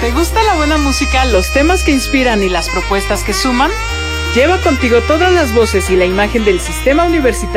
¿Te gusta la buena música, los temas que inspiran y las propuestas que suman? Lleva contigo todas las voces y la imagen del sistema universitario